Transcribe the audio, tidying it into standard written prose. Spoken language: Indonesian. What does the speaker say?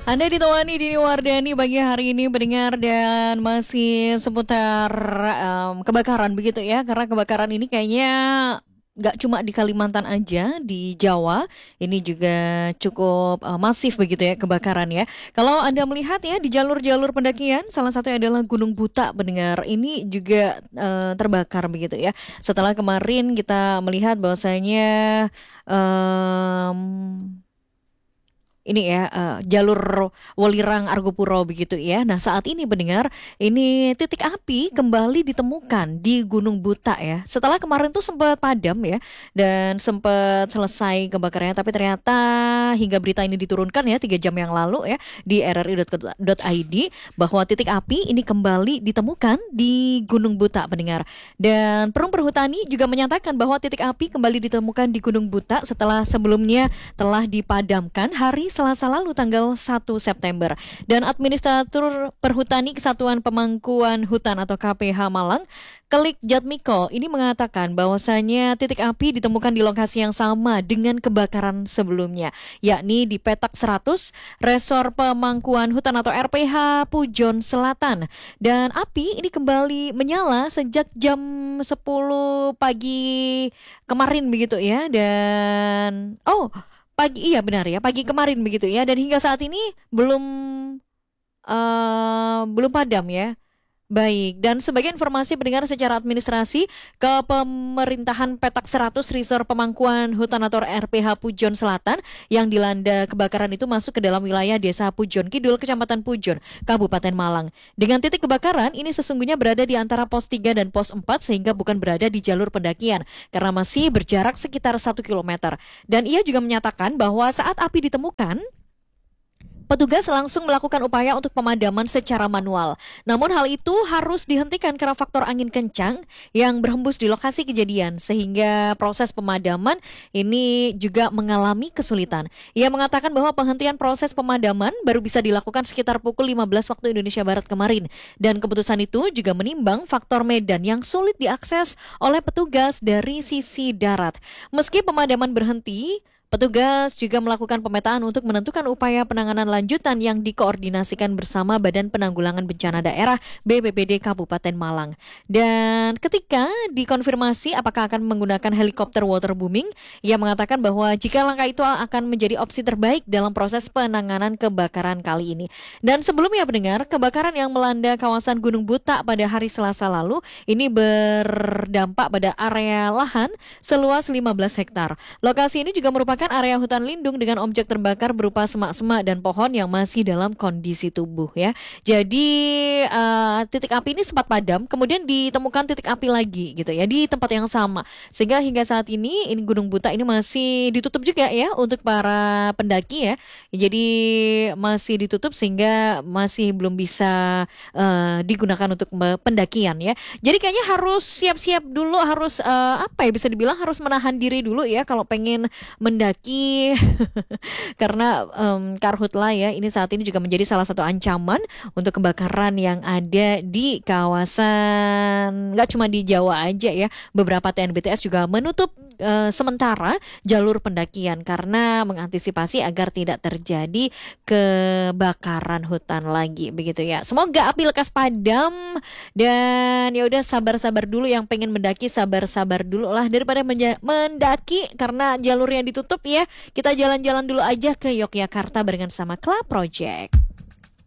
Anda ditemani Dini Wardani pagi hari ini pendengar dan masih seputar kebakaran begitu ya. Karena kebakaran ini kayaknya nggak cuma di Kalimantan aja, di Jawa ini juga cukup masif begitu ya kebakaran ya. Kalau Anda melihat ya di jalur-jalur pendakian, salah satunya adalah Gunung Buta pendengar. Ini juga terbakar begitu ya. Setelah kemarin kita melihat bahwasanya em, ini ya jalur Welirang Argopuro begitu ya. Nah saat ini pendengar ini titik api kembali ditemukan di Gunung Buta ya. Setelah kemarin tuh sempat padam ya dan sempat selesai kebakarannya, tapi ternyata hingga berita ini diturunkan ya 3 jam yang lalu ya di rri.co.id bahwa titik api ini kembali ditemukan di Gunung Buta pendengar. Dan Perum Perhutani juga menyatakan bahwa titik api kembali ditemukan di Gunung Buta setelah sebelumnya telah dipadamkan hari Selasa lalu tanggal 1 September. Dan Administratur Perhutani Kesatuan Pemangkuan Hutan atau KPH Malang, Kelik Jatmiko, ini mengatakan bahwasanya titik api ditemukan di lokasi yang sama dengan kebakaran sebelumnya, yakni di petak 100 Resor Pemangkuan Hutan atau RPH Pujon Selatan. Dan api ini kembali menyala sejak jam 10 pagi kemarin begitu ya. Dan pagi, iya benar ya, pagi kemarin begitu ya, dan hingga saat ini belum padam ya. Baik, dan sebagai informasi pendengar secara administrasi, Kepemerintahan Petak 100 Resor Pemangkuan Hutan atau RPH Pujon Selatan yang dilanda kebakaran itu masuk ke dalam wilayah Desa Pujon Kidul, Kecamatan Pujon, Kabupaten Malang. Dengan titik kebakaran ini sesungguhnya berada di antara pos 3 dan pos 4 sehingga bukan berada di jalur pendakian karena masih berjarak sekitar 1 km. Dan ia juga menyatakan bahwa saat api ditemukan, petugas langsung melakukan upaya untuk pemadaman secara manual. Namun hal itu harus dihentikan karena faktor angin kencang yang berhembus di lokasi kejadian sehingga proses pemadaman ini juga mengalami kesulitan. Ia mengatakan bahwa penghentian proses pemadaman baru bisa dilakukan sekitar pukul 15 waktu Indonesia Barat kemarin. Dan keputusan itu juga menimbang faktor medan yang sulit diakses oleh petugas dari sisi darat. Meski pemadaman berhenti, petugas juga melakukan pemetaan untuk menentukan upaya penanganan lanjutan yang dikoordinasikan bersama Badan Penanggulangan Bencana Daerah BPBD Kabupaten Malang. Dan ketika dikonfirmasi apakah akan menggunakan helikopter waterbooming, ia mengatakan bahwa jika langkah itu akan menjadi opsi terbaik dalam proses penanganan kebakaran kali ini. Dan sebelumnya pendengar, kebakaran yang melanda kawasan Gunung Buta pada hari Selasa lalu ini berdampak pada area lahan seluas 15 hektar. Lokasi ini juga merupakan area hutan lindung dengan objek terbakar berupa semak-semak dan pohon yang masih dalam kondisi tubuh ya. Jadi titik api ini sempat padam, kemudian ditemukan titik api lagi gitu ya di tempat yang sama. Sehingga hingga saat ini Gunung Buta ini masih ditutup juga ya untuk para pendaki ya. Jadi masih ditutup sehingga masih belum bisa digunakan untuk pendakian ya. Jadi kayaknya harus siap-siap dulu, harus bisa dibilang harus menahan diri dulu ya kalau pengen mendaki karena karhutla ya ini saat ini juga menjadi salah satu ancaman untuk kebakaran yang ada di kawasan, nggak cuma di Jawa aja ya, beberapa TNBTS juga menutup sementara jalur pendakian karena mengantisipasi agar tidak terjadi kebakaran hutan lagi begitu ya. Semoga api lekas padam dan ya udah sabar-sabar dulu, yang pengen mendaki sabar-sabar dulu lah daripada mendaki karena jalurnya ditutup ya. Kita jalan-jalan dulu aja ke Yogyakarta barengan sama Club Project.